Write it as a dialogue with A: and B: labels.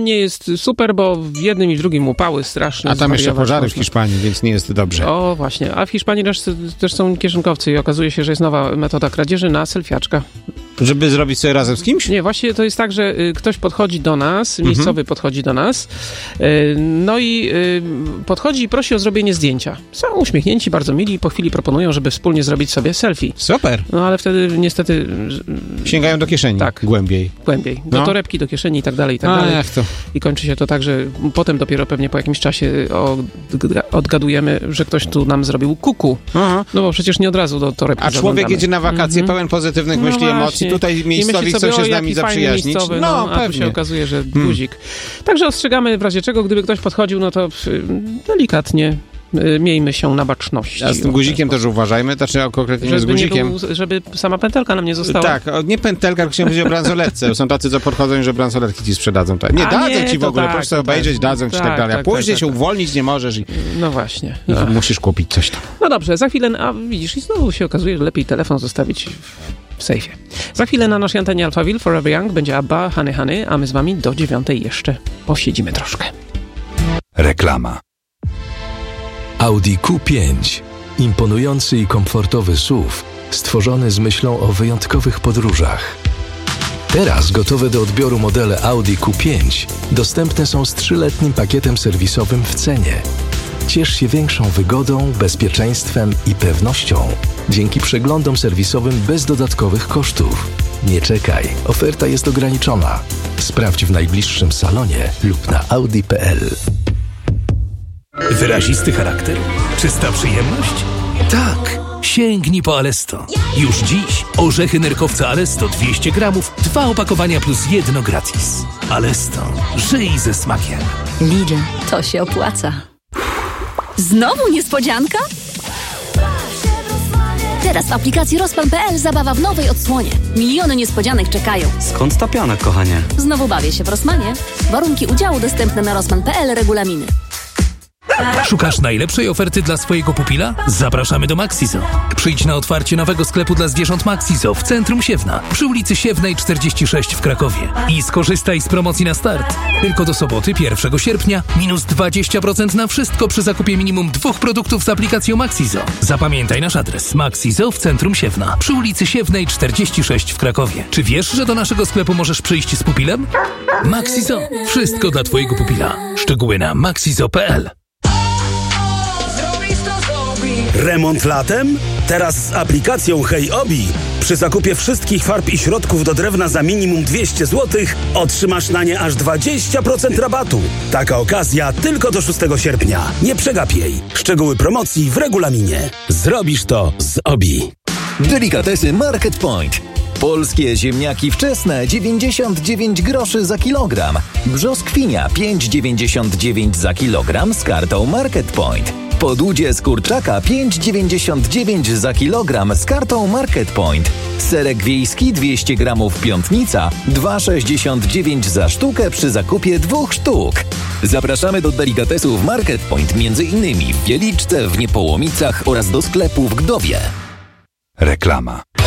A: nie jest super, bo w jednym i w drugim upały straszne.
B: A tam jeszcze pożary w Hiszpanii, więc nie jest dobrze.
A: O, właśnie. A w Hiszpanii też są kieszonkowcy i okazuje się, że jest nowa metoda kradzieży na selfiaczka.
B: Żeby zrobić sobie razem z kimś?
A: Nie, właśnie to jest tak, że ktoś podchodzi do nas, miejscowy podchodzi do nas, no i podchodzi i prosi o zrobienie zdjęcia. Są uśmiechnięci, bardzo mili i po chwili proponują, żeby wspólnie zrobić sobie selfie.
B: Super.
A: No ale wtedy niestety...
B: Sięgają do kieszeni.
A: Tak.
B: Głębiej.
A: Do torebki, do kieszeni i tak dalej, i tak dalej.
B: Jak to?
A: I kończy się to tak, że potem dopiero pewnie po jakimś czasie odgadujemy, że ktoś tu nam zrobił kuku.
B: Aha.
A: No bo przecież nie od razu do torebki
B: A człowiek
A: zaglądamy.
B: jedzie na wakacje pełen pozytywnych myśli,
A: właśnie.
B: emocji. Tutaj miejscowi chcą się z nami zaprzyjaźnić.
A: A tu się okazuje, że guzik. Także ostrzegamy w razie czego, gdyby ktoś podchodził, no to delikatnie miejmy się na baczności.
B: A z tym guzikiem też uważajmy, znaczy konkretnie z guzikiem.
A: Żeby sama pętelka nam nie została.
B: Tak, nie pętelka, tylko chciałem powiedzieć o bransoletce. Są tacy, co podchodzą, że bransoletki ci sprzedadzą. Nie, dadzą ci w ogóle, proszę sobie obejrzeć, dadzą ci tak dalej. A później się uwolnić nie możesz i
A: no właśnie.
B: I musisz kupić coś tam.
A: No dobrze, za chwilę, a widzisz, i znowu się okazuje, że lepiej telefon zostawić w sejfie. Za chwilę na naszej antenie Alphaville Forever Young będzie ABBA, Honey Honey, a my z wami do 9 jeszcze posiedzimy troszkę.
C: Reklama. Audi Q5. Imponujący i komfortowy SUV, stworzony z myślą o wyjątkowych podróżach. Teraz gotowe do odbioru modele Audi Q5 dostępne są z 3-letnim pakietem serwisowym w cenie. Ciesz się większą wygodą, bezpieczeństwem i pewnością dzięki przeglądom serwisowym bez dodatkowych kosztów. Nie czekaj, oferta jest ograniczona. Sprawdź w najbliższym salonie lub na audi.pl.
D: Wyrazisty charakter? Czysta przyjemność? Tak! Sięgnij po Alesto. Już dziś orzechy nerkowca Alesto 200 gramów, 2 opakowania plus 1 gratis. Alesto. Żyj ze smakiem.
E: Lidl, to się opłaca. Znowu niespodzianka? Teraz w aplikacji Rossmann.pl zabawa w nowej odsłonie. Miliony niespodzianek czekają.
F: Skąd ta piana, kochanie?
E: Znowu bawię się w Rossmanie. Warunki udziału dostępne na Rossmann.pl, regulaminy.
D: Szukasz najlepszej oferty dla swojego pupila? Zapraszamy do Maxizo. Przyjdź na otwarcie nowego sklepu dla zwierząt Maxizo w centrum Siewna, przy ulicy Siewnej 46 w Krakowie. I skorzystaj z promocji na start. Tylko do soboty 1 sierpnia minus 20% na wszystko przy zakupie minimum 2 produktów z aplikacją Maxizo. Zapamiętaj nasz adres: Maxizo w centrum Siewna, przy ulicy Siewnej 46 w Krakowie. Czy wiesz, że do naszego sklepu możesz przyjść z pupilem? Maxizo. Wszystko dla twojego pupila. Szczegóły na maxizo.pl.
G: Remont latem? Teraz z aplikacją Hej Obi. Przy zakupie wszystkich farb i środków do drewna za minimum 200 zł otrzymasz na nie aż 20% rabatu. Taka okazja tylko do 6 sierpnia. Nie przegap jej. Szczegóły promocji w regulaminie. Zrobisz to z Obi.
H: Delikatesy Market Point. Polskie ziemniaki wczesne 99 groszy za kilogram. Brzoskwinia 5,99 za kilogram z kartą Market Point. Podłudzie z kurczaka 5,99 za kilogram z kartą Market Point. Serek wiejski 200 gramów Piątnica 2,69 za sztukę przy zakupie 2 sztuk. Zapraszamy do delikatesów Market Point m.in. w Wieliczce, w Niepołomicach oraz do sklepu w Gdowie.
C: Reklama.